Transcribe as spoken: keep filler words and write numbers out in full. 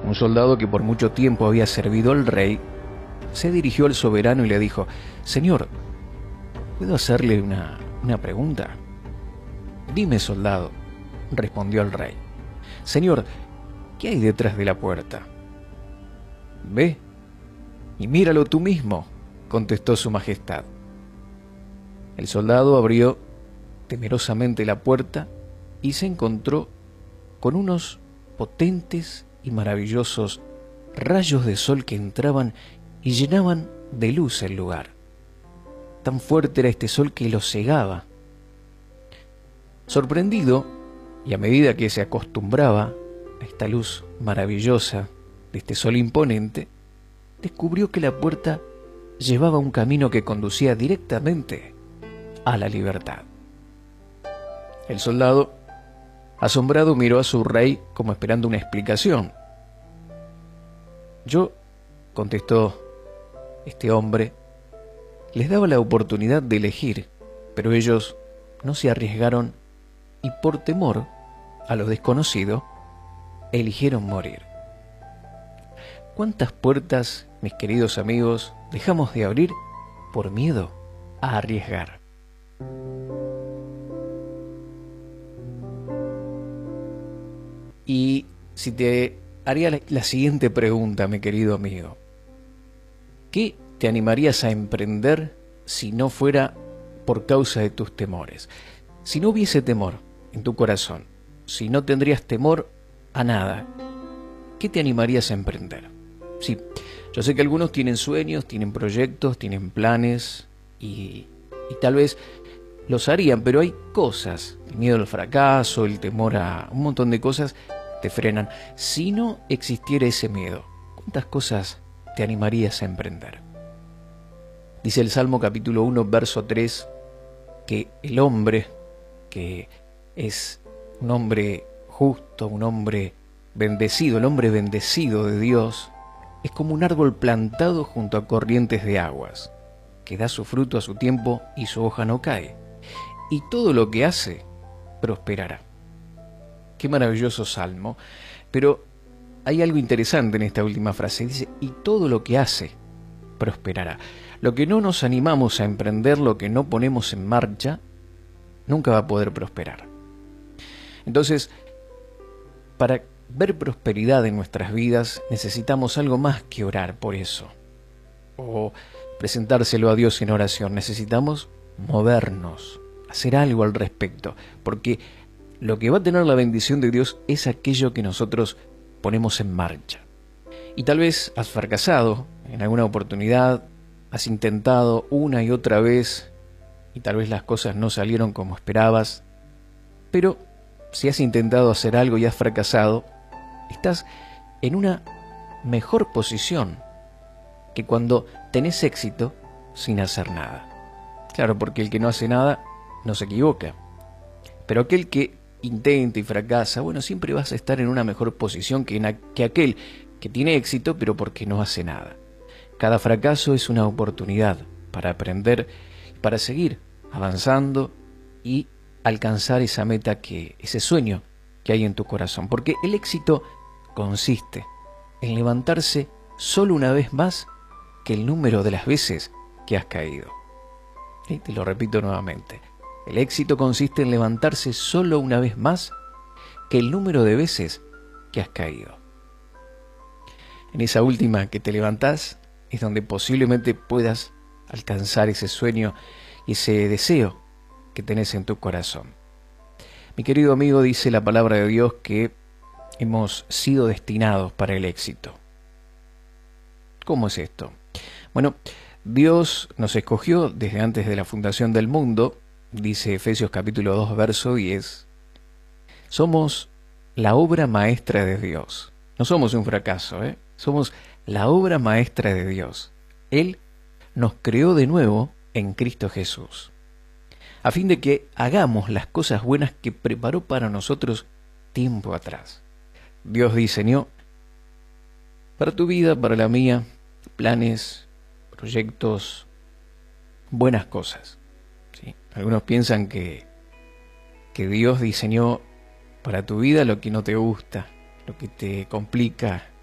Un soldado que por mucho tiempo había servido al rey se dirigió al soberano y le dijo: «Señor, ¿puedo hacerle una, una pregunta?» «Dime, soldado», respondió el rey. «Señor, ¿qué hay detrás de la puerta?» «Ve y míralo tú mismo», contestó su majestad. El soldado abrió temerosamente la puerta y se encontró con unos potentes y maravillosos rayos de sol que entraban y llenaban de luz el lugar. Tan fuerte era este sol que lo cegaba. Sorprendido, y a medida que se acostumbraba a esta luz maravillosa de este sol imponente, descubrió que la puerta llevaba un camino que conducía directamente a la libertad. El soldado, asombrado, miró a su rey como esperando una explicación. «Yo», contestó este hombre, «les daba la oportunidad de elegir, pero ellos no se arriesgaron y por temor a lo desconocido, eligieron morir». ¿Cuántas puertas, mis queridos amigos, dejamos de abrir por miedo a arriesgar? Y si te haría la, la siguiente pregunta, mi querido amigo: ¿qué te animarías a emprender si no fuera por causa de tus temores? Si no hubiese temor en tu corazón, si no tendrías temor a nada, ¿qué te animarías a emprender? Sí, yo sé que algunos tienen sueños, tienen proyectos, tienen planes y, y tal vez los harían, pero hay cosas, el miedo al fracaso, el temor a un montón de cosas, te frenan. Si no existiera ese miedo, ¿cuántas cosas te animarías a emprender? Dice el Salmo capítulo uno, verso tres, que el hombre, que es un hombre justo, un hombre bendecido, el hombre bendecido de Dios, es como un árbol plantado junto a corrientes de aguas, que da su fruto a su tiempo y su hoja no cae, y todo lo que hace prosperará. Qué maravilloso salmo, pero hay algo interesante en esta última frase. Dice, y todo lo que hace prosperará. Lo que no nos animamos a emprender, lo que no ponemos en marcha, nunca va a poder prosperar. Entonces, para ver prosperidad en nuestras vidas, necesitamos algo más que orar por eso, o presentárselo a Dios en oración. Necesitamos movernos, hacer algo al respecto, porque lo que va a tener la bendición de Dios es aquello que nosotros ponemos en marcha. Y tal vez has fracasado en alguna oportunidad, has intentado una y otra vez, y tal vez las cosas no salieron como esperabas, pero si has intentado hacer algo y has fracasado, estás en una mejor posición que cuando tenés éxito sin hacer nada. Claro, porque el que no hace nada no se equivoca, pero aquel que intenta y fracasa, bueno, siempre vas a estar en una mejor posición que, en, que aquel que tiene éxito pero porque no hace nada. Cada fracaso es una oportunidad para aprender, para seguir avanzando y alcanzar esa meta, que ese sueño que hay en tu corazón, porque el éxito consiste en levantarse solo una vez más que el número de las veces que has caído. ¿Sí? Te lo repito nuevamente. El éxito consiste en levantarse solo una vez más que el número de veces que has caído. En esa última que te levantás es donde posiblemente puedas alcanzar ese sueño y ese deseo que tenés en tu corazón. Mi querido amigo, dice la palabra de Dios que hemos sido destinados para el éxito. ¿Cómo es esto? Bueno, Dios nos escogió desde antes de la fundación del mundo, dice Efesios capítulo dos, verso diez. Somos la obra maestra de Dios. No somos un fracaso, ¿eh? Somos la obra maestra de Dios. Él nos creó de nuevo en Cristo Jesús, a fin de que hagamos las cosas buenas que preparó para nosotros tiempo atrás. Dios diseñó para tu vida, para la mía, planes, proyectos, buenas cosas. ¿Sí? Algunos piensan que, que Dios diseñó para tu vida lo que no te gusta, lo que te complica,